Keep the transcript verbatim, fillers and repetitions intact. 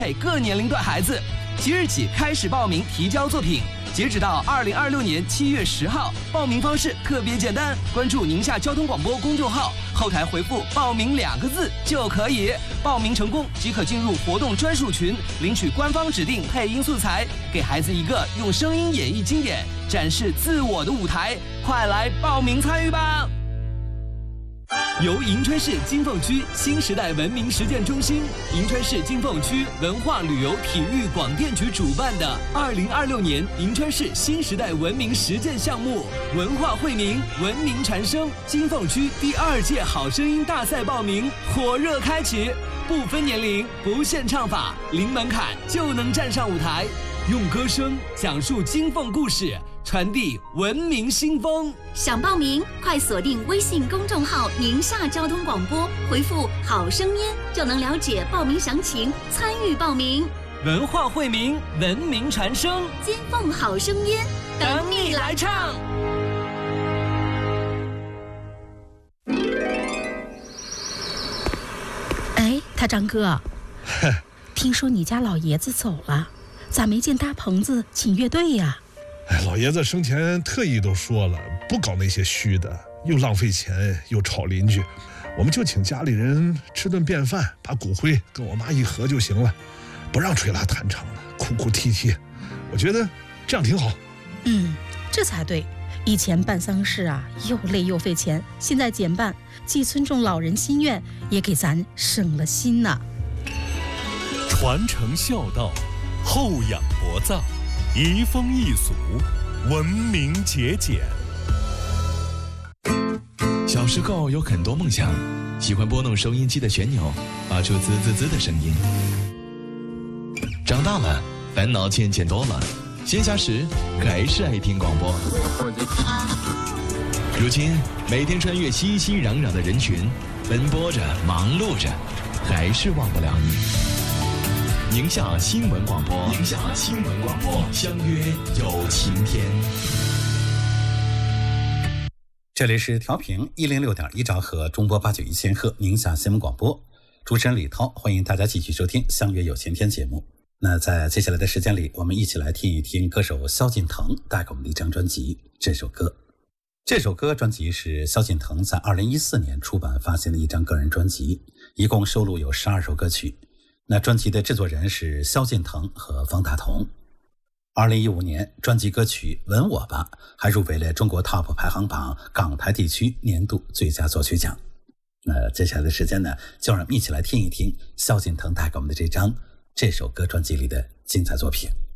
配各年龄段孩子。即日起开始报名提交作品，截止到二零二六年七月十号。报名方式特别简单，关注宁夏交通广播公众号，后台回复“报名”两个字就可以。报名成功即可进入活动专属群，领取官方指定配音素材，给孩子一个用声音演绎经典、展示自我的舞台。快来报名参与吧！由银川市金凤区新时代文明实践中心、银川市金凤区文化旅游体育广电局主办的二零二六年银川市新时代文明实践项目“文化惠民，文明传声”金凤区第二届好声音大赛报名火热开启，不分年龄，不限唱法，零门槛就能站上舞台，用歌声讲述金凤故事，传递文明新风。 想报名，快锁定微信公众号“宁夏交通广播”，回复“好声音”就能了解报名详情，参与报名。 文化惠民，文明传声， 金凤好声音， 等你来唱。 哎，他张哥，听说你家老爷子走了，咋没见搭棚子请乐队呀？ 哎，老爷子生前特意都说了，不搞那些虚的，又浪费钱又吵邻居，我们就请家里人吃顿便饭，把骨灰跟我妈一合就行了，不让吹拉弹唱的，哭哭啼啼，我觉得这样挺好。 嗯，这才对。以前办丧事啊，又累又费钱，现在减半，既尊重老人心愿，也给咱省了心呐。 传承孝道，厚养薄葬，移风易俗，文明节俭。 小时候有很多梦想，喜欢拨弄收音机的旋钮，发出滋滋滋的声音。长大了，烦恼渐渐多了，闲暇时还是爱听广播。如今每天穿越熙熙攘攘的人群，奔波着忙碌着，还是忘不了你。宁夏新闻广播，宁夏新闻广播，相约有晴天。 这里是调频一零六点一兆赫，中波八九一千赫，宁夏新闻广播，主持人李涛，欢迎大家继续收听《相约有晴天》节目。那在接下来的时间里，我们一起来听一听歌手萧敬腾带给我们的一张专辑。这首歌，这首歌专辑是萧敬腾在二零一四年出版发行的一张个人专辑，一共收录有十二首歌曲。那专辑的制作人是萧敬腾和方大同。二零一五年，专辑歌曲《吻我吧》还入围了中国 Top 排行榜港台地区年度最佳作曲奖。那接下来的时间呢，就让我们一起来听一听萧敬腾带给我们的这张这首歌专辑里的精彩作品。